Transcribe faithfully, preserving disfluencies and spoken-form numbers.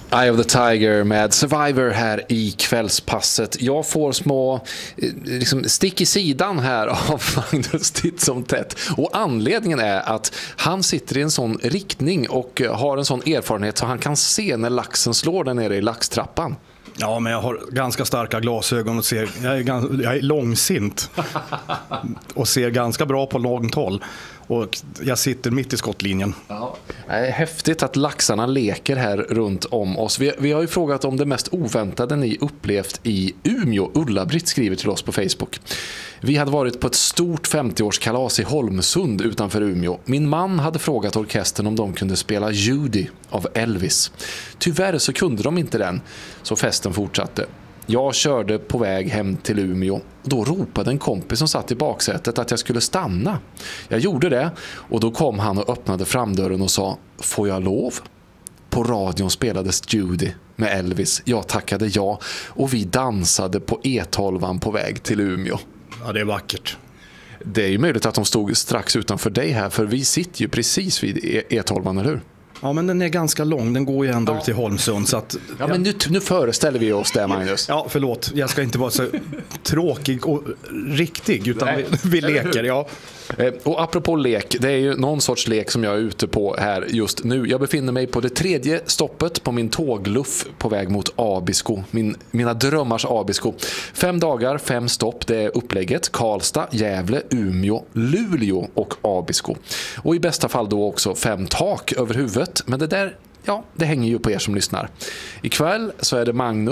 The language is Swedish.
Eye of the Tiger med Survivor här i kvällspasset. Jag får små liksom, stick i sidan här av Magnus titt som tätt. Och anledningen är att han sitter i en sån riktning och har en sån erfarenhet så han kan se när laxen slår där nere i laxtrappan. Ja, men jag har ganska starka glasögon och ser, jag är, ganska, jag är långsint och ser ganska bra på långt håll. Och jag sitter mitt i skottlinjen. Ja. Det är häftigt att laxarna leker här runt om oss. Vi, vi har ju frågat om det mest oväntade ni upplevt i Umeå. Ulla-Britt skriver till oss på Facebook. Vi hade varit på ett stort femtioårskalas i Holmsund utanför Umeå. Min man hade frågat orkestern om de kunde spela Judy av Elvis. Tyvärr så kunde de inte den, så festen fortsatte. Jag körde på väg hem till Umeå. Då ropade en kompis som satt i baksätet att jag skulle stanna. Jag gjorde det och då kom han och öppnade framdörren och sa: får jag lov? På radion spelades Judy med Elvis. Jag tackade ja och vi dansade på E tolv på väg till Umeå. Ja, det är vackert. Det är ju möjligt att de stod strax utanför dig här, för vi sitter ju precis vid E tolv, eller hur? Ja, men den är ganska lång. Den går ju ända ja. ut till Holmsund. Så att, ja, men nu, nu föreställer vi oss det, Magnus. Ja, förlåt. Jag ska inte vara så tråkig och riktig, utan vi, vi leker, ja. Och apropå lek, det är ju någon sorts lek som jag är ute på här just nu. Jag befinner mig på det tredje stoppet på min tågluff på väg mot Abisko. Min, mina drömmars Abisko. Fem dagar, fem stopp, det är upplägget. Karlstad, Gävle, Umeå, Luleå och Abisko. Och i bästa fall då också fem tak över huvudet. Men det där, ja, det hänger ju på er som lyssnar. Ikväll så är det Magnus